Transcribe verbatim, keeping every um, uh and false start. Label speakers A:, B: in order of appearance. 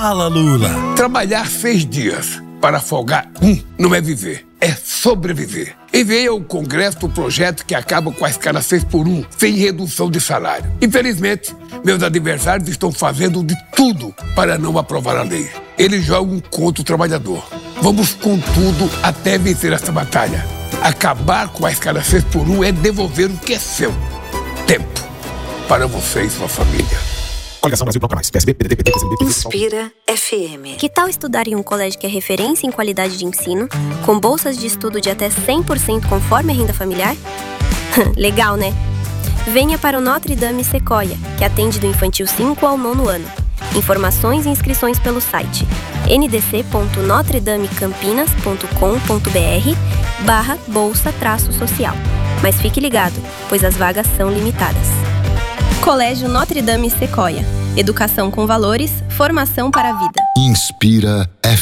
A: Fala, Lula.
B: Trabalhar seis dias para folgar um não é viver, é sobreviver. Enviei ao Congresso o projeto que acaba com a escala seis por um, sem redução de salário. Infelizmente, meus adversários estão fazendo de tudo para não aprovar a lei. Eles jogam contra o trabalhador. Vamos com tudo até vencer essa batalha. Acabar com a escala seis por um é devolver o que é seu. Tempo para você e sua família.
C: Coligação Brasil Bloco Mais. P S B, P D T, P T, P C B, P S B.
D: Inspira F M.
E: Que tal estudar em um colégio que é referência em qualidade de ensino, com bolsas de estudo de até cem por cento conforme a renda familiar? Legal, né? Venha para o Notre Dame Sequoia, que atende do infantil cinco ao nono ano. Informações e inscrições pelo site n d c ponto notre dame campinas ponto com ponto b r barra bolsa traço social. Mas fique ligado, pois as vagas são limitadas. Colégio Notre Dame Sequoia. Educação com valores, formação para a vida.
A: Inspira F M.